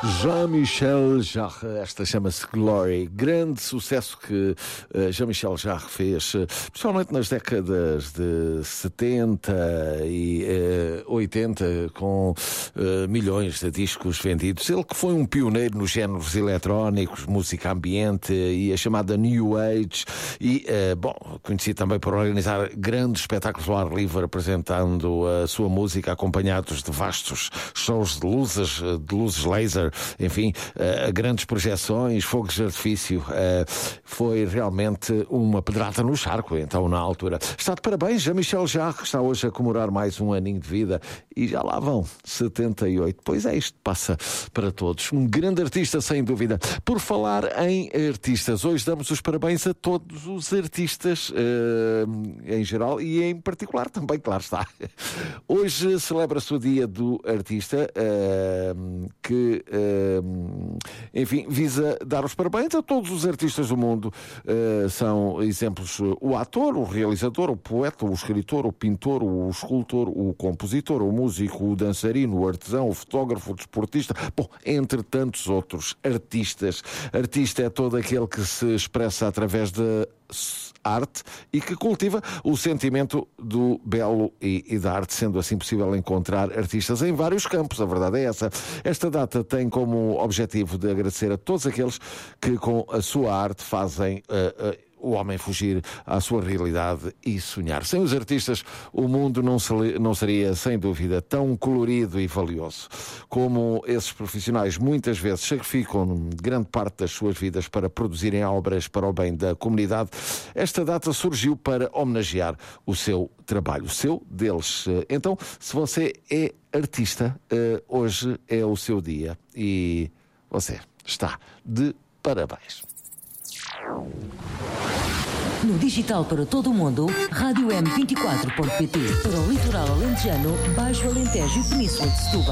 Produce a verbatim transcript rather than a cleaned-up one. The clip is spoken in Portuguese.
Jean-Michel Jarre, esta chama-se Glory, grande sucesso que uh, Jean-Michel Jarre fez, uh, principalmente nas décadas de setenta e uh, oitenta, com uh, milhões de discos vendidos. Ele que foi um pioneiro nos géneros eletrónicos, música ambiente e a chamada New Age, e, uh, bom, conhecido também por organizar grandes espetáculos ao ar livre, apresentando a sua música acompanhados de vastos shows de luzes, de luzes laser. Enfim, uh, grandes projeções, fogos de artifício, uh, foi realmente uma pedrada no charco, então, na altura. Está de parabéns, Jean-Michel Jarre, que está hoje a comemorar mais um aninho de vida, e já lá vão setenta e oito. Pois é, isto passa para todos. Um grande artista, sem dúvida. Por falar em artistas, hoje damos os parabéns a todos os artistas, uh, em geral, e em particular também, claro está. Hoje celebra-se o Dia do Artista, uh, que... Uh, enfim, visa dar os parabéns a todos os artistas do mundo. Uh, são exemplos o ator, o realizador, o poeta, o escritor, o pintor, o escultor, o compositor, o músico, o dançarino, o artesão, o fotógrafo, o desportista, bom, entre tantos outros artistas. Artista é todo aquele que se expressa através de arte e que cultiva o sentimento do belo e, e da arte, sendo assim possível encontrar artistas em vários campos. A verdade é essa. Esta data tem como objetivo de agradecer a todos aqueles que com a sua arte fazem uh, uh, o homem fugir à sua realidade e sonhar. Sem os artistas, o mundo não, se, não seria, sem dúvida, tão colorido e valioso. Como esses profissionais muitas vezes sacrificam grande parte das suas vidas para produzirem obras para o bem da comunidade, esta data surgiu para homenagear o seu trabalho, o seu deles. Então, se você é artista, hoje é o seu dia e você está de parabéns. No digital para todo o mundo, rádio m vinte e quatro ponto pt. Para o litoral alentejano, Baixo Alentejo e Península de Setúbal.